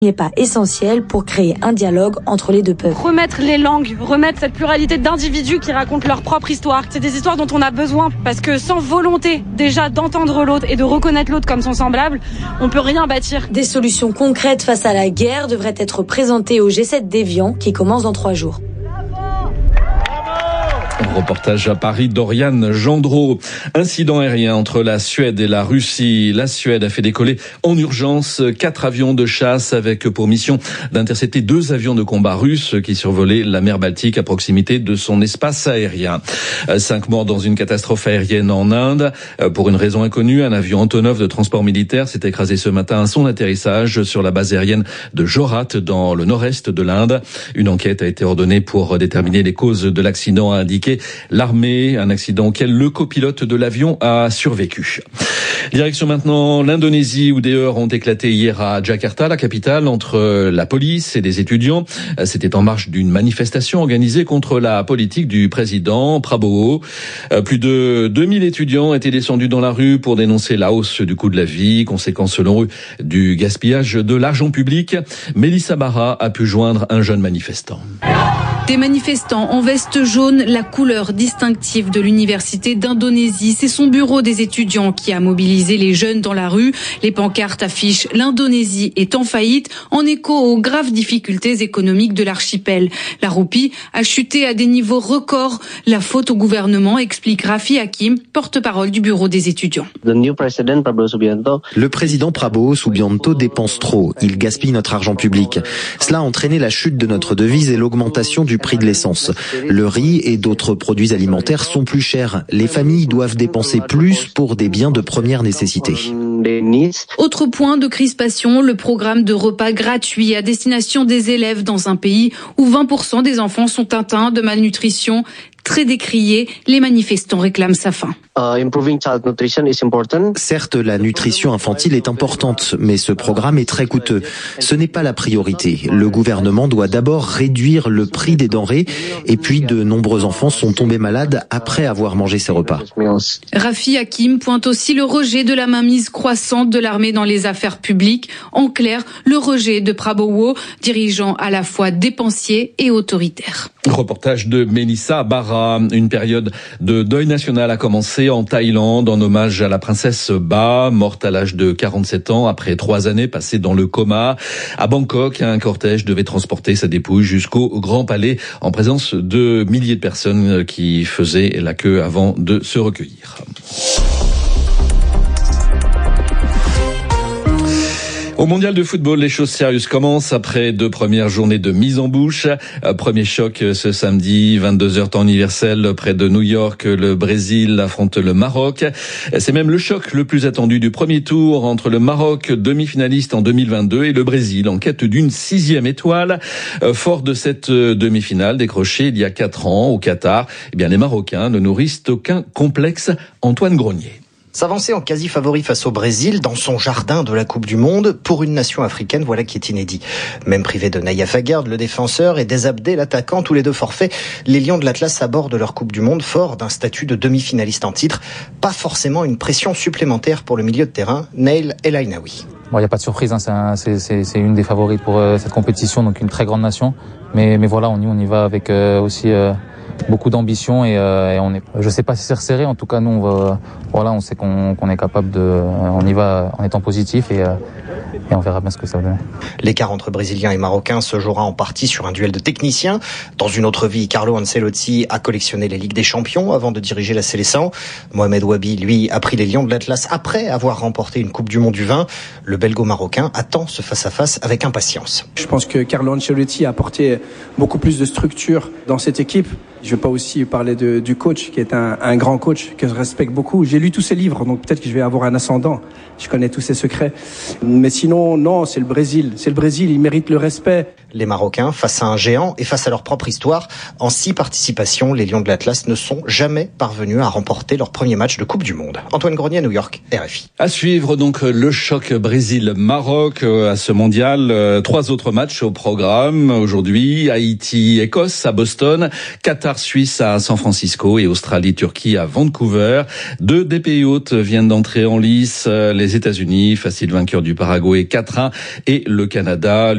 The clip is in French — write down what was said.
n'est pas essentiel pour créer un dialogue entre les deux peuples. Remettre les langues, remettre cette pluralité d'individus qui racontent leur propre histoire. C'est des histoires dont on a besoin parce que sans volonté déjà d'entendre l'autre et de reconnaître l'autre comme son semblable, on peut rien bâtir. Des solutions concrètes face à la guerre devraient être présentées au G7 d'Évian qui commence dans 3 jours. Reportage à Paris d'Oriane Gendreau. Incident aérien entre la Suède et la Russie. La Suède a fait décoller en urgence 4 avions de chasse avec pour mission d'intercepter 2 avions de combat russes qui survolaient la mer Baltique à proximité de son espace aérien. 5 morts dans une catastrophe aérienne en Inde. Pour une raison inconnue, un avion Antonov de transport militaire s'est écrasé ce matin à son atterrissage sur la base aérienne de Jorat dans le nord-est de l'Inde. Une enquête a été ordonnée pour déterminer les causes de l'accident, a indiqué l'armée, un accident auquel le copilote de l'avion a survécu. Direction maintenant l'Indonésie où des heurts ont éclaté hier à Jakarta, la capitale, entre la police et des étudiants. C'était en marge d'une manifestation organisée contre la politique du président Prabowo. Plus de 2000 étudiants étaient descendus dans la rue pour dénoncer la hausse du coût de la vie, conséquence selon eux du gaspillage de l'argent public. Mélissa Barra a pu joindre un jeune manifestant. Des manifestants en veste jaune, la couleur distinctive de l'université d'Indonésie. C'est son bureau des étudiants qui a mobilisé les jeunes dans la rue. Les pancartes affichent « L'Indonésie est en faillite » en écho aux graves difficultés économiques de l'archipel. La roupie a chuté à des niveaux records. La faute au gouvernement, explique Raffi Hakim, porte-parole du bureau des étudiants. Le président Prabowo Subianto dépense trop. Il gaspille notre argent public. Cela a entraîné la chute de notre devise et l'augmentation du prix de l'essence. Le riz et d'autres produits alimentaires sont plus chers. Les familles doivent dépenser plus pour des biens de première nécessité. Autre point de crispation, le programme de repas gratuits à destination des élèves dans un pays où 20% des enfants sont atteints de malnutrition. Très décrié, les manifestants réclament sa fin. Certes, la nutrition infantile est importante, mais ce programme est très coûteux. Ce n'est pas la priorité. Le gouvernement doit d'abord réduire le prix des denrées, et puis de nombreux enfants sont tombés malades après avoir mangé ces repas. Raffi Hakim pointe aussi le rejet de la mainmise croissante de l'armée dans les affaires publiques. En clair, le rejet de Prabowo, dirigeant à la fois dépensier et autoritaire. Reportage de Mélissa Barra. Une période de deuil national a commencé en Thaïlande en hommage à la princesse Ba, morte à l'âge de 47 ans après 3 années passées dans le coma. À Bangkok, un cortège devait transporter sa dépouille jusqu'au Grand Palais en présence de milliers de personnes qui faisaient la queue avant de se recueillir. Au mondial de football, les choses sérieuses commencent après 2 premières journées de mise en bouche. Premier choc ce samedi, 22h temps universel, près de New York. Le Brésil affronte le Maroc. C'est même le choc le plus attendu du premier tour entre le Maroc, demi-finaliste en 2022, et le Brésil en quête d'une 6e étoile. Fort de cette demi-finale décrochée il y a 4 ans au Qatar, les Marocains ne nourrissent aucun complexe. Antoine Grenier. S'avancer en quasi-favori face au Brésil dans son jardin de la Coupe du Monde, pour une nation africaine, voilà qui est inédit. Même privé de Naïef Aguerd, le défenseur, et d'Ezabdé, l'attaquant, tous les 2 forfaits, les Lions de l'Atlas abordent leur Coupe du Monde fort d'un statut de demi-finaliste en titre. Pas forcément une pression supplémentaire pour le milieu de terrain, Nail El Ainaoui. Bon, il n'y a pas de surprise, c'est une des favorites pour cette compétition, donc une très grande nation. Mais voilà, on y va avec aussi beaucoup d'ambition et on est. Je sais pas si c'est resserré, en tout cas nous on sait qu'on est capable on y va en étant positif et on verra bien ce que ça va donner. L'écart entre Brésiliens et Marocains se jouera en partie sur un duel de techniciens. Dans une autre vie, Carlo Ancelotti a collectionné les Ligues des Champions avant de diriger la Seleção. Mohamed Wabi, lui, a pris les Lions de l'Atlas après avoir remporté une Coupe du Monde du vin. Le belgo-marocain attend ce face-à-face avec impatience. Je pense que Carlo Ancelotti a apporté beaucoup plus de structure dans cette équipe. Je ne vais pas aussi parler du coach, qui est un grand coach que je respecte beaucoup. J'ai lu tous ses livres, donc peut-être que je vais avoir un ascendant. Je connais tous ses secrets. Mais sinon, non, c'est le Brésil. C'est le Brésil, il mérite le respect. Les Marocains, face à un géant et face à leur propre histoire, en 6 participations, les Lions de l'Atlas ne sont jamais parvenus à remporter leur premier match de Coupe du Monde. Antoine Grenier à New York, RFI. À suivre donc le choc Brésil-Maroc à ce mondial. 3 autres matchs au programme aujourd'hui. Haïti-Écosse à Boston, Qatar-Suisse à San Francisco et Australie-Turquie à Vancouver. 2 des pays hôtes viennent d'entrer en lice. Les États-Unis, facile vainqueur du Paraguay 4-1, et le Canada,